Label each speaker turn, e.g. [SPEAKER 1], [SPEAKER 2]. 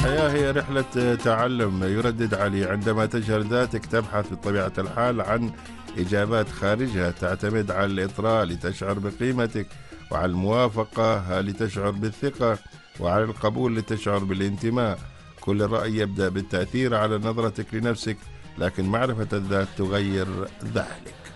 [SPEAKER 1] الحياة هي رحلة تعلم، يردد علي. عندما تجهل ذاتك تبحث بطبيعة الحال عن إجابات خارجها، تعتمد على الإطراء لتشعر بقيمتك، وعلى الموافقة لتشعر بالثقة، وعلى القبول لتشعر بالانتماء. كل رأي يبدأ بالتأثير على نظرتك لنفسك، لكن معرفة الذات تغير ذلك.